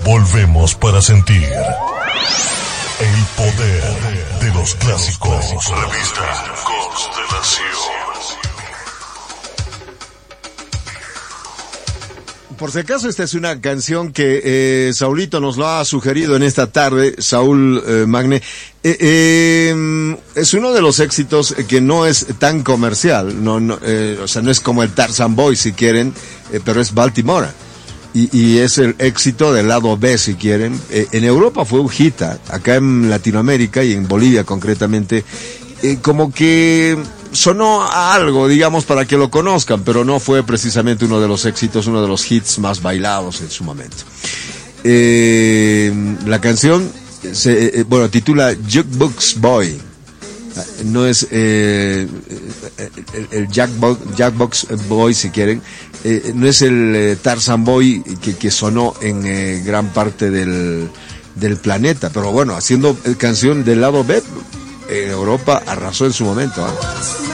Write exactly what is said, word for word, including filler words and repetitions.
Volvemos para sentir el poder de los clásicos. Revista Constelación. Por si acaso, esta es una canción que eh, Saulito nos lo ha sugerido en esta tarde, Saúl eh, Magne. Eh, eh, es uno de los éxitos que no es tan comercial, no, no, eh, o sea, no es como el Tarzan Boy, si quieren, eh, pero es Baltimore. Y, y es el éxito del lado B, si quieren. Eh, en Europa fue un hit, acá en Latinoamérica y en Bolivia concretamente, eh, como que sonó a algo, digamos, para que lo conozcan, pero no fue precisamente uno de los éxitos, uno de los hits más bailados en su momento. Eh, la canción se, eh, bueno, titula Jukebox Boy. No es eh, el, el Jackbox, Jackbox Boy, si quieren, eh, no es el eh, Tarzan Boy que, que sonó en eh, gran parte del, del planeta, pero bueno, haciendo canción del lado B, en Europa arrasó en su momento, ¿eh?